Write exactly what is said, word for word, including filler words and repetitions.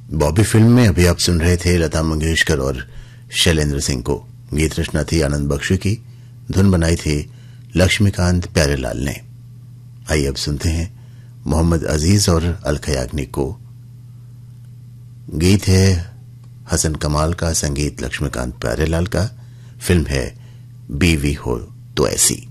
Bobby film में अभी आप सुन रहे थे लता मंगेशकर और शैलेंद्र सिंह को। गीत रचना थी आनंद बख्शी की, धुन बनाई थी लक्ष्मीकांत प्यारेलाल ने। आइए अब सुनते हैं मोहम्मद अजीज और अलका याग्निक को। गीत है हसन कमाल का, संगीत लक्ष्मीकांत प्यारेलाल का, फिल्म है बीवी हो तो ऐसी।